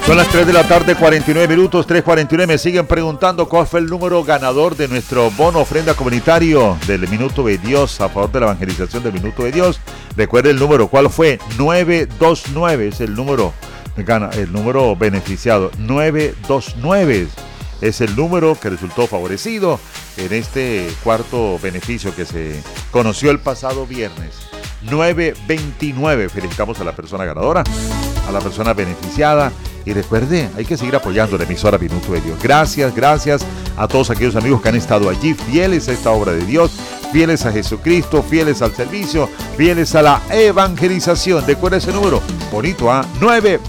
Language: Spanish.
Son las 3 de la tarde, 49 minutos, 3:49. Me siguen preguntando cuál fue el número ganador de nuestro bono ofrenda comunitario del Minuto de Dios, a favor de la evangelización del Minuto de Dios. Recuerde el número, ¿cuál fue? 929 es el número beneficiado. 929 es el número que resultó favorecido en este cuarto beneficio que se conoció el pasado viernes. 929. Felicitamos a la persona ganadora, a la persona beneficiada. Y recuerde, hay que seguir apoyando la emisora Minuto de Dios. Gracias a todos aquellos amigos que han estado allí, fieles a esta obra de Dios, fieles a Jesucristo, fieles al servicio, fieles a la evangelización. Recuerda ese número, bonito, 929.